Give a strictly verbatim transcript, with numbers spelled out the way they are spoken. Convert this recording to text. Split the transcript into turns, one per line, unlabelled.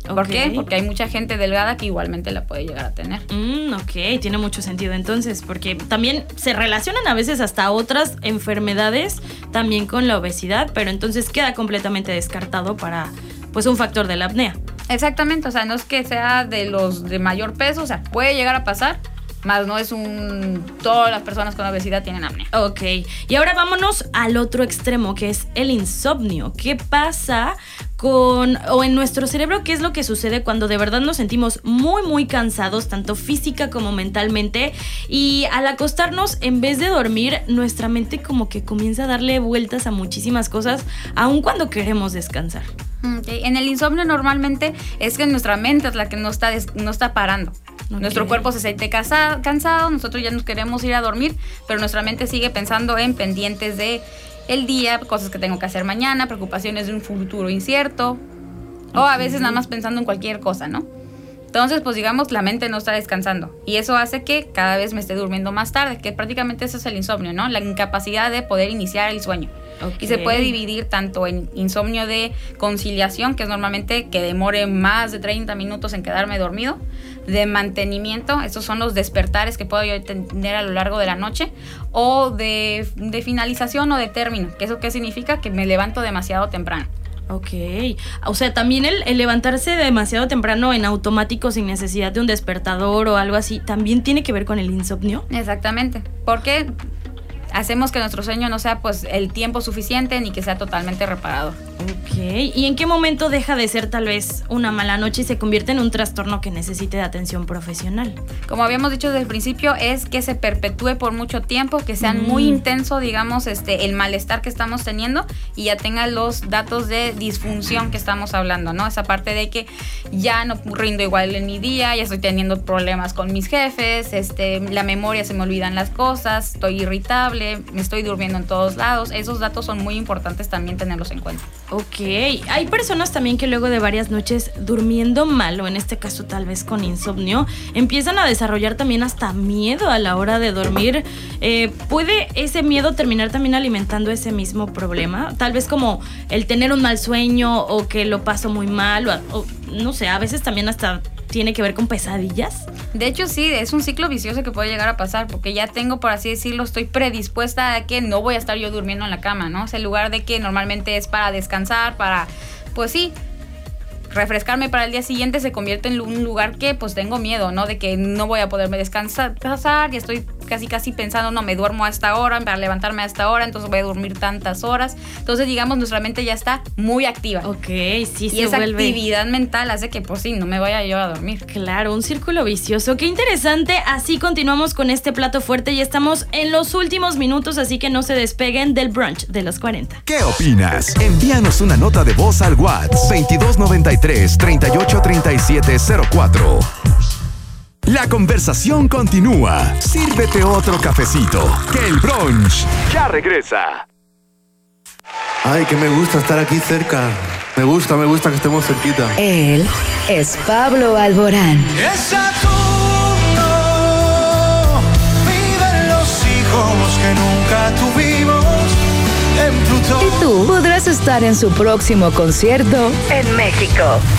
¿Por okay. qué? Porque hay mucha gente delgada que igualmente la puede llegar a tener.
Mm, ok, tiene mucho sentido entonces, porque también se relacionan a veces hasta otras enfermedades también con la obesidad, pero entonces queda completamente descartado para pues un factor de la apnea.
Exactamente, o sea, no es que sea de los de mayor peso, o sea, puede llegar a pasar, más no es un... todas las personas con obesidad tienen apnea.
Ok, y ahora vámonos al otro extremo, que es el insomnio. ¿Qué pasa con, o en nuestro cerebro, qué es lo que sucede cuando de verdad nos sentimos muy, muy cansados, tanto física como mentalmente? Y al acostarnos, en vez de dormir, nuestra mente como que comienza a darle vueltas a muchísimas cosas, aun cuando queremos descansar.
Okay. En el insomnio normalmente es que nuestra mente es la que no está, des- no está parando. Okay. Nuestro cuerpo se siente casa- cansado, nosotros ya nos queremos ir a dormir, pero nuestra mente sigue pensando en pendientes de el día, cosas que tengo que hacer mañana, preocupaciones de un futuro incierto, okay. o a veces nada más pensando en cualquier cosa, ¿no? Entonces, pues digamos, la mente no está descansando y eso hace que cada vez me esté durmiendo más tarde, que prácticamente eso es el insomnio, ¿no? La incapacidad de poder iniciar el sueño. Okay. Y se puede dividir tanto en insomnio de conciliación, que es normalmente que demore más de treinta minutos en quedarme dormido, de mantenimiento, estos son los despertares que puedo yo tener a lo largo de la noche, o de, de finalización o de término, que eso qué significa, que me levanto demasiado temprano.
Ok, o sea, también el, el levantarse demasiado temprano en automático sin necesidad de un despertador o algo así, ¿también tiene que ver con el insomnio?
Exactamente, porque hacemos que nuestro sueño no sea pues el tiempo suficiente ni que sea totalmente reparador.
Ok, ¿y en qué momento deja de ser tal vez una mala noche y se convierte en un trastorno que necesite de atención profesional?
Como habíamos dicho desde el principio, es que se perpetúe por mucho tiempo, que sea mm. muy intenso, digamos, este, el malestar que estamos teniendo y ya tenga los datos de disfunción que estamos hablando, ¿no? Esa parte de que ya no rindo igual en mi día, ya estoy teniendo problemas con mis jefes, este, la memoria se me olvidan las cosas, estoy irritable, me estoy durmiendo en todos lados. Esos datos son muy importantes también tenerlos en cuenta.
Ok, hay personas también que luego de varias noches durmiendo mal, o en este caso tal vez con insomnio, empiezan a desarrollar también hasta miedo a la hora de dormir. Eh, ¿Puede ese miedo terminar también alimentando ese mismo problema? Tal vez como el tener un mal sueño o que lo paso muy mal, o, o no sé, a veces también hasta tiene que ver con pesadillas.
De hecho, sí, es un ciclo vicioso que puede llegar a pasar, porque ya tengo, por así decirlo, estoy predispuesta a que no voy a estar yo durmiendo en la cama, ¿no? Es el lugar de que normalmente es para descansar, para, pues sí, refrescarme para el día siguiente, se convierte en un lugar que pues tengo miedo, ¿no? De que no voy a poderme descansar, y estoy casi casi pensando, no, me duermo a esta hora para levantarme a esta hora, entonces voy a dormir tantas horas. Entonces, digamos, nuestra mente ya está muy activa.
Ok, sí,
y
se
esa
vuelve...
actividad mental hace que, pues sí, no me vaya yo a dormir.
Claro, un círculo vicioso. Qué interesante. Así continuamos con este plato fuerte y estamos en los últimos minutos, así que no se despeguen del brunch de los cuarenta.
¿Qué opinas? Envíanos una nota de voz al WhatsApp veintidós noventa y tres, treinta y ocho treinta y siete cero cuatro. La conversación continúa. Sírvete otro cafecito, que el brunch ya regresa.
Ay, que me gusta estar aquí cerca. Me gusta, me gusta que estemos cerquita.
Él es Pablo Alborán.
Es Saturno, viven los hijos que nunca tuvimos en Plutón.
Y tú podrás estar en su próximo concierto en México.